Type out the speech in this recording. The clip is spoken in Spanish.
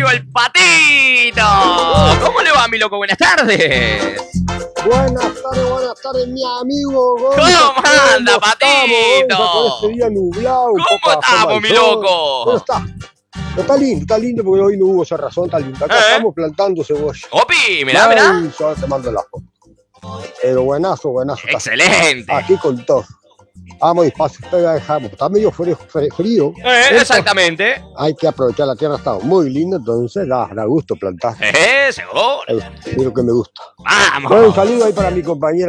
amigo el Patito. ¿Cómo le va, mi loco? Buenas tardes. Buenas tardes, mi amigo Gonza. ¿Cómo anda, Patito? Con este día nublado. ¿Cómo estamos, mi loco? Está lindo porque hoy no hubo cerrazón, está lindo. Acá estamos plantando cebolla. Opi, mirá. Yo te mando la foto. Pero buenazo. Excelente. Aquí con todo. Vamos despacio, dejamos. Está medio frío. Exactamente. Hay que aprovechar, la tierra está muy linda, entonces da gusto plantar. Seguro. Es lo que me gusta. Vamos. Bueno, un saludo ahí para mi compañera.